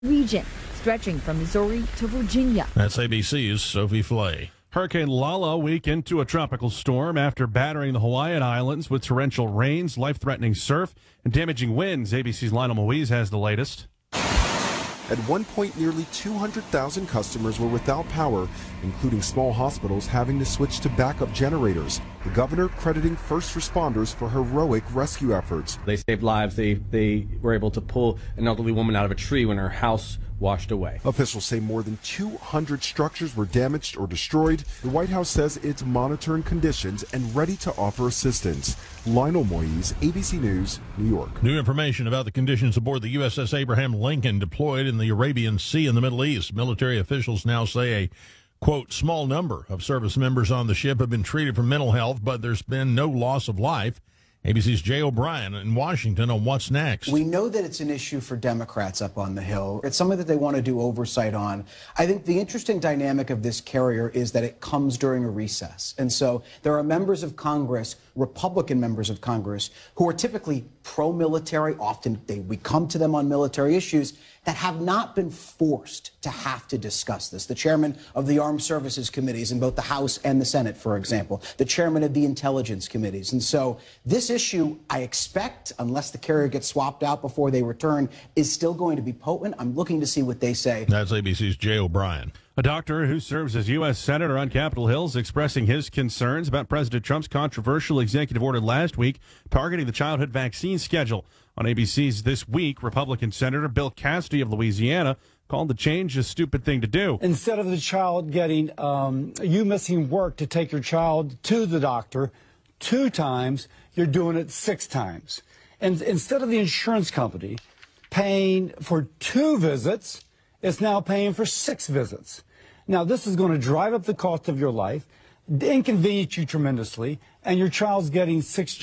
region, stretching from Missouri to Virginia. That's ABC's Sophie Flay. Hurricane Lala weakened to a tropical storm after battering the Hawaiian Islands with torrential rains, life-threatening surf, and damaging winds. ABC's Lionel Moise has the latest. At one point, nearly 200,000 customers were without power, including small hospitals having to switch to backup generators. The governor crediting first responders for heroic rescue efforts. They saved lives. They were able to pull an elderly woman out of a tree when her house washed away. Officials say more than 200 structures were damaged or destroyed. The White House says it's monitoring conditions and ready to offer assistance. Lionel Moise, ABC News, New York. New information about the conditions aboard the USS Abraham Lincoln deployed in the Arabian Sea in the Middle East. Military officials now say a, quote, small number of service members on the ship have been treated for mental health, but there's been no loss of life. ABC's Jay O'Brien in Washington on what's next. We know that it's an issue for Democrats up on the Hill. It's something that they want to do oversight on. I think the interesting dynamic of this carrier is that it comes during a recess. And so there are members of Congress, Republican members of Congress, who are typically pro-military. Often we come to them on military issues that have not been forced to have to discuss this. The chairman of the Armed Services Committees in both the House and the Senate, for example, the chairman of the Intelligence Committees. And so this issue, I expect, unless the carrier gets swapped out before they return, is still going to be potent. I'm looking to see what they say. That's ABC's Jay O'Brien. A doctor who serves as U.S. Senator on Capitol Hill is expressing his concerns about President Trump's controversial executive order last week targeting the childhood vaccine schedule. On ABC's This Week, Republican Senator Bill Cassidy of Louisiana called the change a stupid thing to do. Instead of the child getting, you missing work to take your child to the doctor 2 times, you're doing it 6 times. And instead of the insurance company paying for 2 visits, it's now paying for 6 visits. Now, this is going to drive up the cost of your life, inconvenience you tremendously, and your child's getting 6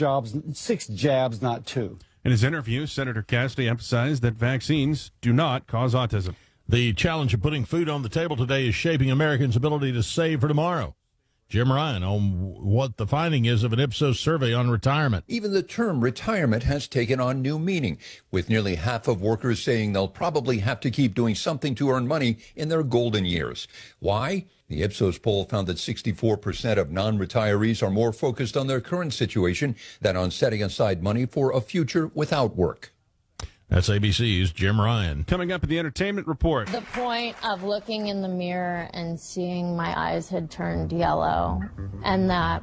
jabs, not 2. In his interview, Senator Cassidy emphasized that vaccines do not cause autism. The challenge of putting food on the table today is shaping Americans' ability to save for tomorrow. Jim Ryan on what the finding is of an Ipsos survey on retirement. Even the term retirement has taken on new meaning, with nearly half of workers saying they'll probably have to keep doing something to earn money in their golden years. Why? The Ipsos poll found that 64% of non-retirees are more focused on their current situation than on setting aside money for a future without work. That's ABC's Jim Ryan. Coming up in the entertainment report. The point of looking in the mirror and seeing my eyes had turned yellow and that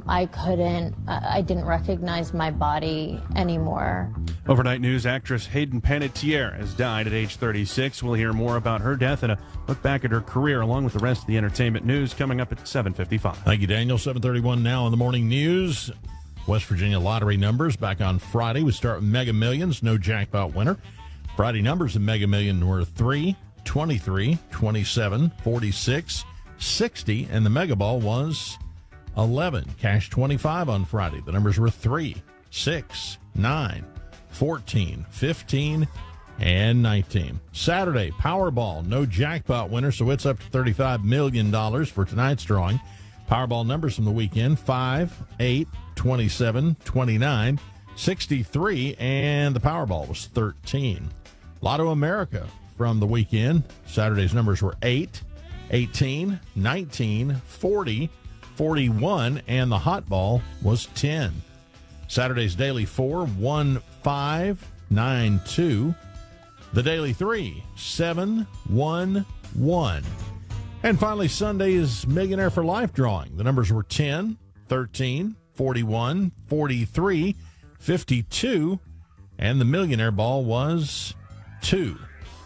I didn't recognize my body anymore. Overnight news, actress Hayden Panettiere has died at age 36. We'll hear more about her death and a look back at her career along with the rest of the entertainment news coming up at 7:55. Thank you, Daniel. 7:31 now in the morning news. West Virginia lottery numbers back on Friday. We start with Mega Millions, no jackpot winner. Friday numbers in Mega Million were 3, 23, 27, 46, 60, and the Mega Ball was 11. Cash 25 on Friday. The numbers were 3, 6, 9, 14, 15, and 19. Saturday, Powerball, no jackpot winner, so it's up to $35 million for tonight's drawing. Powerball numbers from the weekend, 5, 8, 27, 29, 63, and the Powerball was 13. Lotto America from the weekend, Saturday's numbers were 8, 18, 19, 40, 41, and the hot ball was 10. Saturday's daily 4, 1, 5, 9, 2. The daily 3, 7, 1, 1. And finally, Sunday's Millionaire for Life drawing. The numbers were 10, 13, 41, 43, 52, and the Millionaire Ball was 2.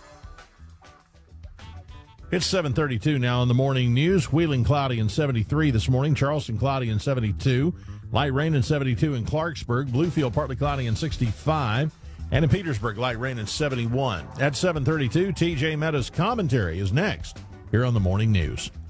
It's 7:32 now in the morning news. Wheeling cloudy and 73 this morning. Charleston cloudy and 72. Light rain and 72 in Clarksburg. Bluefield partly cloudy and 65. And in Petersburg, light rain and 71. At 7:32, TJ Meadows' commentary is next here on the morning news.